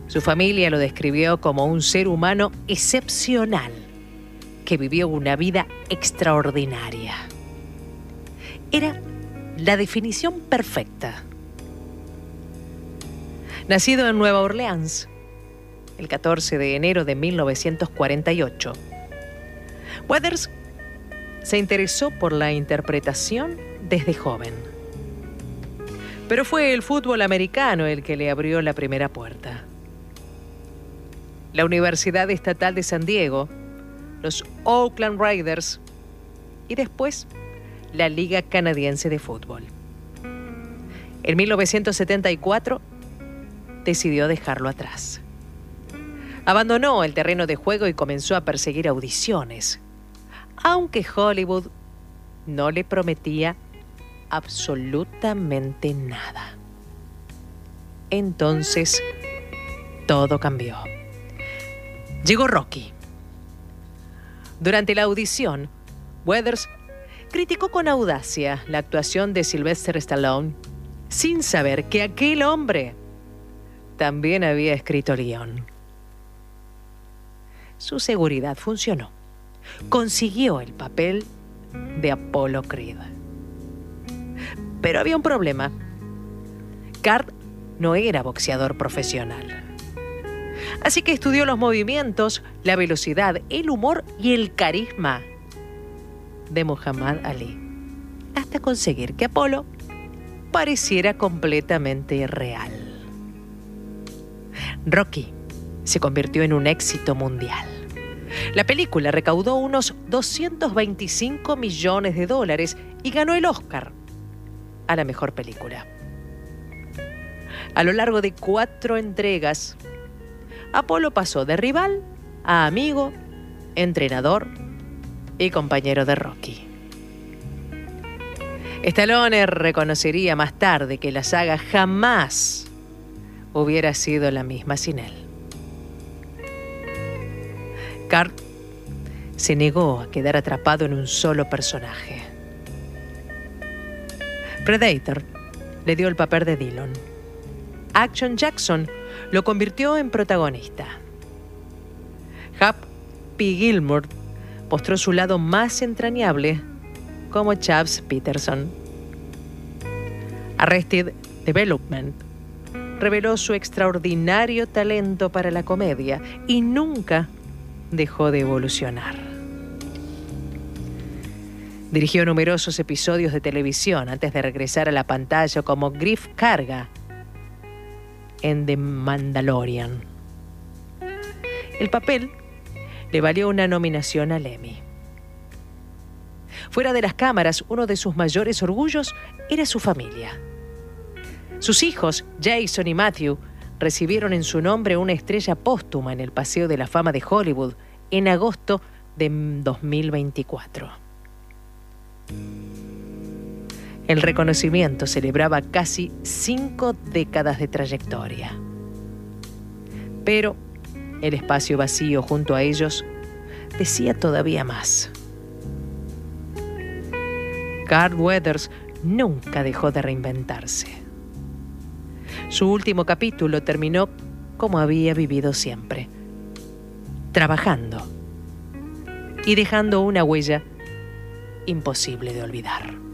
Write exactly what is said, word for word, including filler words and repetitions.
Su familia lo describió como un ser humano excepcional que vivió una vida extraordinaria. Era la definición perfecta. Nacido en Nueva Orleans, el catorce de enero de mil novecientos cuarenta y ocho, Weathers se interesó por la interpretación desde joven. Pero fue el fútbol americano el que le abrió la primera puerta. La Universidad Estatal de San Diego, los Oakland Raiders y después la Liga Canadiense de Fútbol. En mil novecientos setenta y cuatro decidió dejarlo atrás. Abandonó el terreno de juego y comenzó a perseguir audiciones, aunque Hollywood no le prometía absolutamente nada. Entonces, todo cambió. Llegó Rocky. Durante la audición, Weathers criticó con audacia la actuación de Sylvester Stallone, sin saber que aquel hombre también había escrito el guión. Su seguridad funcionó. Consiguió el papel de Apollo Creed. Pero había un problema. Card no era boxeador profesional. Así que estudió los movimientos, la velocidad, el humor y el carisma de Muhammad Ali, hasta conseguir que Apolo pareciera completamente real. Rocky se convirtió en un éxito mundial. La película recaudó unos doscientos veinticinco millones de dólares y ganó el Oscar a la mejor película. A lo largo de cuatro entregas, Apolo pasó de rival a amigo, entrenador y compañero de Rocky. Stallone reconocería más tarde que la saga jamás hubiera sido la misma sin él. Card se negó a quedar atrapado en un solo personaje. Predator le dio el papel de Dillon. Action Jackson lo convirtió en protagonista. Happy Gilmore mostró su lado más entrañable como Chaps Peterson. Arrested Development reveló su extraordinario talento para la comedia y nunca dejó de evolucionar. Dirigió numerosos episodios de televisión antes de regresar a la pantalla como Griff Karga en The Mandalorian. El papel le valió una nominación al Emmy. Fuera de las cámaras, uno de sus mayores orgullos era su familia. Sus hijos, Jason y Matthew, recibieron en su nombre una estrella póstuma en el Paseo de la Fama de Hollywood en agosto de dos mil veinticuatro. El reconocimiento celebraba casi cinco décadas de trayectoria. Pero el espacio vacío junto a ellos decía todavía más. Carl Weathers nunca dejó de reinventarse. Su último capítulo terminó como había vivido siempre, trabajando y dejando una huella imposible de olvidar.